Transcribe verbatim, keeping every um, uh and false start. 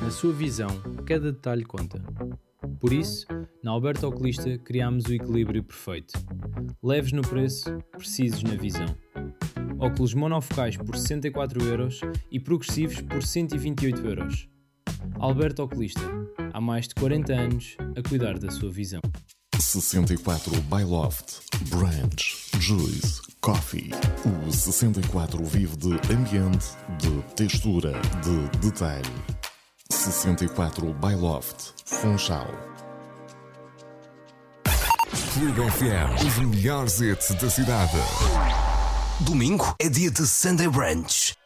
Na sua visão, cada detalhe conta. Por isso, na Alberto Oculista criámos o equilíbrio perfeito. Leves no preço, precisos na visão. Óculos monofocais por sessenta e quatro euros e progressivos por cento e vinte e oito euros. Alberto Oculista, há mais de quarenta anos a cuidar da sua visão. sessenta e quatro by Loft, Branch, Juice, Coffee. O sessenta e quatro vive de ambiente, de textura, de detalhe. sessenta e quatro by Loft, Funchal. Clube F M, os melhores hits da cidade. Domingo é dia de Sunday Brunch.